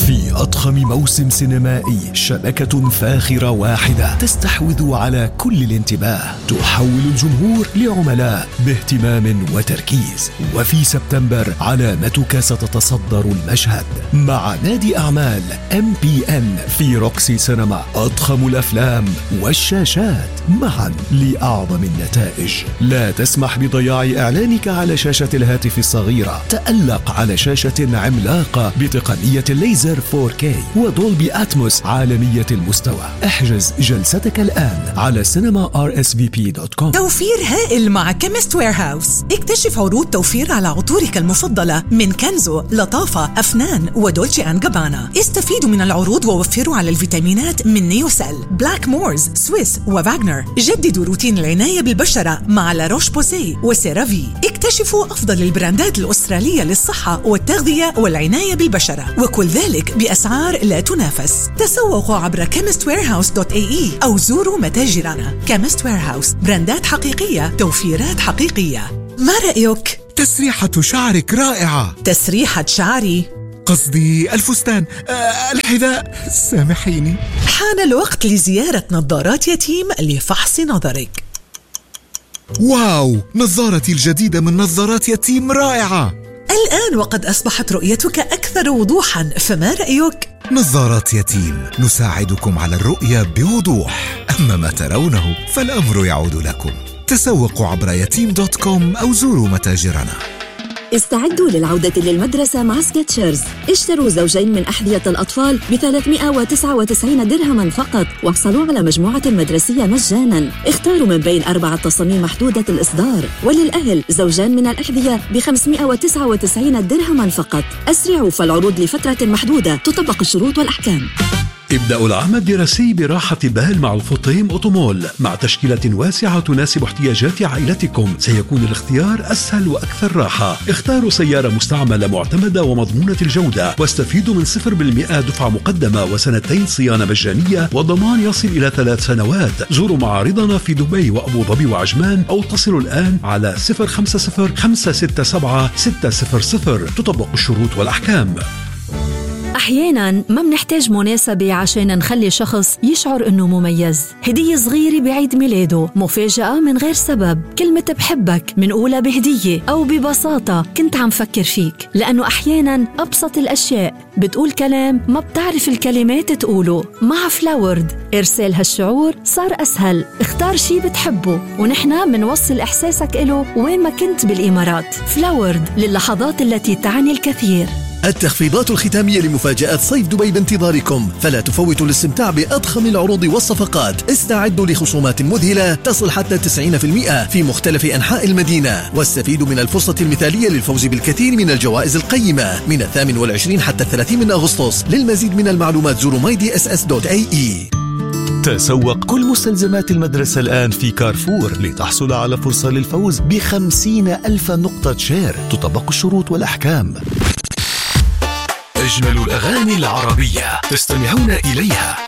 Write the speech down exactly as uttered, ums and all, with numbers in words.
في أضخم موسم سينمائي، شبكة فاخرة واحدة تستحوذ على كل الانتباه، تحول الجمهور لعملاء باهتمام وتركيز. وفي سبتمبر علامتك ستتصدر المشهد مع نادي أعمال إم بي إن في روكسي سينما. أضخم الأفلام والشاشات معا لأعظم النتائج. لا تسمح بضياع إعلانك على شاشة الهاتف الصغيرة. تألق على شاشة عملاقة بتقنية الليزر فور كي ودولبي أتموس عالمية المستوى. احجز جلستك الآن على سينما آر إس في بي دوت كوم. توفير هائل مع كيمست ويرهاوس. اكتشف عروض توفير على عطورك المفضلة من كنزو، لطافة، أفنان ودولتشي أند جابانا. استفيدوا من العروض ووفروا على الفيتامينات من نيوسيل، بلاك مورز، سويس وفاغنر. جددوا روتين العناية بالبشرة مع لا روش بوسي وسيرافي. اكتشفوا أفضل البراندات الأسترالية للصحة والتغذية والعناية بالبشرة، وكل ذلك بأسعار لا تنافس. تسوقوا عبر كيمست ويرهاوس دوت إيه إي أو زوروا متاجرنا. كيمست ويرهاوس، براندات حقيقية، توفيرات حقيقية. ما رأيك؟ تسريحة شعرك رائعة. تسريحة شعري؟ قصدي الفستان، أه الحذاء، سامحيني. حان الوقت لزيارة نظارات يتيم لفحص نظرك. واو، نظارتي الجديدة من نظارات يتيم رائعة. الآن وقد أصبحت رؤيتك أكثر وضوحاً، فما رأيك؟ نظارات يتيم، نساعدكم على الرؤية بوضوح. أما ما ترونه فالأمر يعود لكم. تسوقوا عبر يتيم دوت كوم أو زوروا متاجرنا. استعدوا للعودة للمدرسة مع سكتشرز. اشتروا زوجين من أحذية الأطفال ب ثلاثمائة وتسعة وتسعين درهما فقط، واحصلوا على مجموعة مدرسية مجانا. اختاروا من بين أربعة تصاميم محدودة الإصدار. وللأهل زوجان من الأحذية ب خمسمائة وتسعة وتسعين درهما فقط. أسرعوا فالعروض لفترة محدودة، تطبق الشروط والأحكام. ابدأوا العام الدراسي براحة بال مع الفطيم أوتومول. مع تشكيلة واسعة تناسب احتياجات عائلتكم، سيكون الاختيار أسهل وأكثر راحة. اختاروا سيارة مستعملة معتمدة ومضمونة الجودة، واستفيدوا من صفر بالمئة دفعة مقدمة وسنتين صيانة مجانية وضمان يصل إلى ثلاث سنوات. زوروا معارضنا في دبي وأبو ظبي وعجمان، أو اتصلوا الآن على صفر خمسة صفر خمسة ستة سبعة ستة صفر صفر. تطبق الشروط والأحكام. أحياناً ما منحتاج مناسبة عشان نخلي شخص يشعر إنه مميز. هدية صغيرة بعيد ميلاده، مفاجأة من غير سبب، كلمة بحبك منقولة بهدية، أو ببساطة كنت عم فكر فيك. لأنه أحياناً أبسط الأشياء بتقول كلام ما بتعرف الكلمات تقوله. مع فلاورد إرسال هالشعور صار أسهل. اختار شي بتحبه ونحنا منوصل إحساسك إله وين ما كنت بالإمارات. فلاورد، للحظات التي تعني الكثير. التخفيضات الختامية لمفاجآت صيف دبي بانتظاركم، فلا تفوتوا الاستمتاع بأضخم العروض والصفقات. استعدوا لخصومات مذهلة تصل حتى تسعين بالمئة في مختلف أنحاء المدينة، واستفيدوا من الفرصة المثالية للفوز بالكثير من الجوائز القيمة من الثامن والعشرين حتى الثلاثين من أغسطس. للمزيد من المعلومات زوروا ماي دي اس اس دوت إيه إي. تسوق كل مستلزمات المدرسة الآن في كارفور لتحصل على فرصة للفوز بخمسين ألف نقطة شير. تطبق الشروط والأحكام. أجمل الأغاني العربية تستمعون إليها